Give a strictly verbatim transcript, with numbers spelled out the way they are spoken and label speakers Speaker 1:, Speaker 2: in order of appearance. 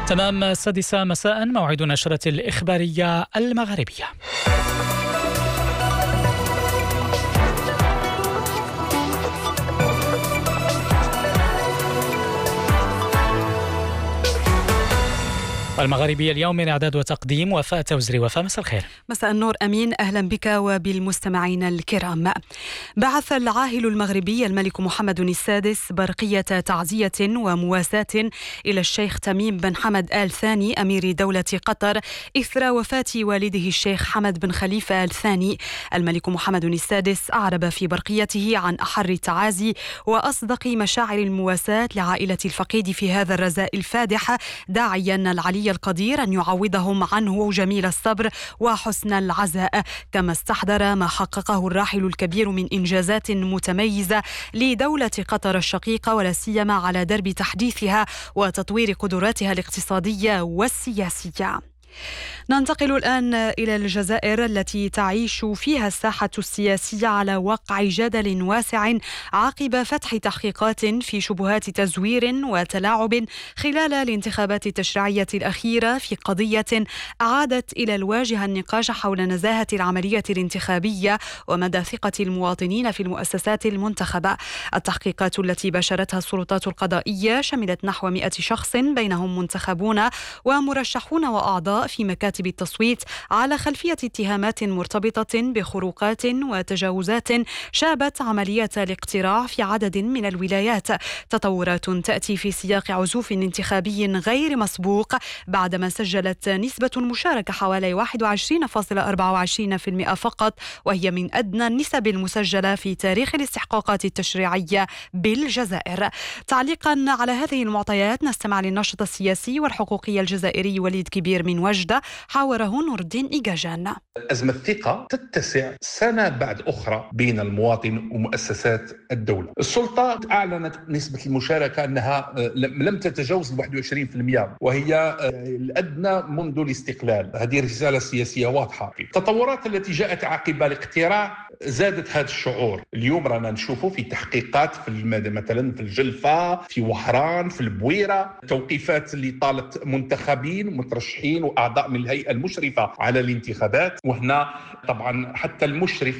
Speaker 1: تمام السادسة مساء موعد نشرة الإخبارية المغربية. المغربية اليوم من إعداد وتقديم وفاء توزري. وفاء، مساء الخير.
Speaker 2: مساء النور أمين، أهلا بك وبالمستمعين الكرام. بعث العاهل المغربي الملك محمد السادس برقية تعزية ومواساة إلى الشيخ تميم بن حمد آل ثاني أمير دولة قطر إثر وفاة والده الشيخ حمد بن خليفة آل ثاني. الملك محمد السادس أعرب في برقيته عن أحر التعازي وأصدق مشاعر المواساة لعائلة الفقيد في هذا الرزاء الفادح، داعيا العلي القدير أن يعوضهم عنه جميل الصبر وحسن العزاء، كما استحضر ما حققه الراحل الكبير من إنجازات متميزة لدولة قطر الشقيقة، ولا سيما على درب تحديثها وتطوير قدراتها الاقتصادية والسياسية. ننتقل الآن إلى الجزائر التي تعيش فيها الساحة السياسية على وقع جدل واسع عقب فتح تحقيقات في شبهات تزوير وتلاعب خلال الانتخابات التشريعية الأخيرة في قضية أعادت إلى الواجهة النقاش حول نزاهة العملية الانتخابية ومدى ثقة المواطنين في المؤسسات المنتخبة. التحقيقات التي باشرتها السلطات القضائية شملت نحو مئة شخص بينهم منتخبون ومرشحون وأعضاء في مكاتب التصويت على خلفية اتهامات مرتبطة بخروقات وتجاوزات شابت عملية الاقتراع في عدد من الولايات. تطورات تأتي في سياق عزوف انتخابي غير مسبوق بعدما سجلت نسبة المشاركة حوالي واحد وعشرين فاصلة أربعة وعشرين بالمئة فقط، وهي من أدنى النسب المسجلة في تاريخ الاستحقاقات التشريعية بالجزائر. تعليقا على هذه المعطيات نستمع للناشط السياسي والحقوقي الجزائري وليد كبير من وجدة، حاوره نور الدين إيجاجان.
Speaker 3: أزمة الثقة تتسع سنة بعد أخرى بين المواطن ومؤسسات الدولة. السلطة أعلنت نسبة المشاركة أنها لم تتجاوز واحد وعشرين بالمئة، وهي الأدنى منذ الاستقلال. هذه رسالة سياسية واضحة. التطورات التي جاءت عقب الاقتراع زادت هذا الشعور. اليوم رانا نشوفه في تحقيقات في مثلا في الجلفة، في وحران، في البويرة، توقيفات اللي طالت منتخبين مترشحين وأعضاء من الهيئة المشرفة على الانتخابات. وهنا طبعا حتى المشرف